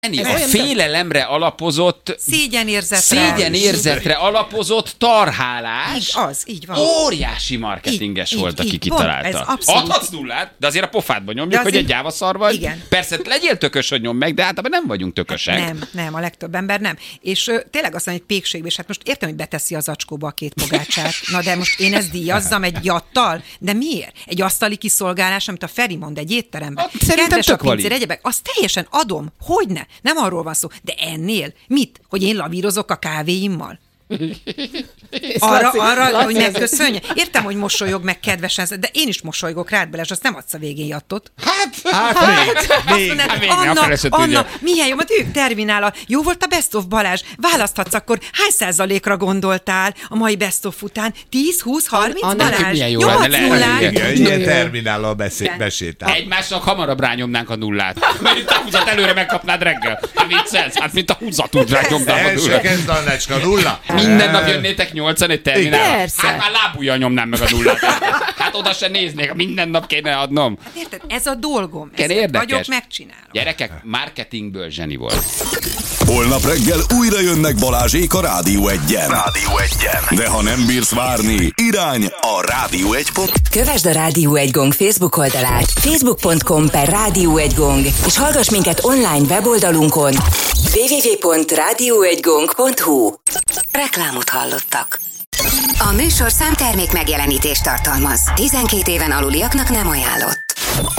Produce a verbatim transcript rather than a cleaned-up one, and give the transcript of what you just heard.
A félelemre alapozott, szégyenérzetre, szégyenérzetre alapozott tarhálás. Így az, így van. Óriási marketinges így, volt, így, aki így, kitalálta. Adhatsz nullát, de azért a pofádba nyomjuk, hogy egy gyávaszar vagy. Igen. Persze legyél tökös, hogy nyom meg, de általában nem vagyunk tökösek. Nem, nem, a legtöbb ember nem. És ö, tényleg azt mondja, hogy pékségbe, és hát most értem, hogy beteszi az zacskóba a két pogácsát. Na de most én ezt díjazzam egy jattal? De miért? Egy asztali kiszolgálás, amit a Feri mond egy étteremben. Hát, szerintem tök valid. Egyebek, azt teljesen adom. Hogyne? Nem arról van szó. De ennél? Mit? Hogy én lavírozok a kávéimmal? Arra, Laci, arra Laci, hogy megköszönje. Értem, hogy mosolyog meg kedvesen, de én is mosolygok rád, Balázs, azt nem adsz a végén jattot. Hát, hát, hát még, még. Mondod, Anna, Anna, milyen jó, mert ők terminál. Jó volt a Best of, Balázs? Választhatsz akkor, hány százalékra gondoltál a mai Best of után? tíz, húsz, harminc, Anna, Balázs? nyolc nullát. Ilyen terminállal besétál. Egymásnak hamarabb rányomnánk a nullát. Mert itt a húzat előre megkapnád reggel. Hát viccelsz? Hát mint a húzat úgy rányomnám a nullát. Első kezd, Annecska, nulla. Minden nap jönnétek nyolcan egy terminálra. Persze. Hát már lábujjal nyomnám meg a nullát. Hát oda se néznék, minden nap kéne adnom. Hát érted, ez a dolgom. Ez Ezt vagyok, megcsinálom. Gyerekek, marketingből zseni volt. Holnap reggel újra jönnek Balázsék a Rádió Egyen. Rádió Egyen. De ha nem bírsz várni, irány a rádió egy pont. Kövesd a Rádió egy Gong Facebook oldalát, facebook pont com per Rádió egy Gong, és hallgass minket online weboldalunkon double-u double-u double-u pont rádió egy gong pont hu. Reklámot hallottak. A műsorszám termék megjelenítést tartalmaz. tizenkét éven aluliaknak nem ajánlott.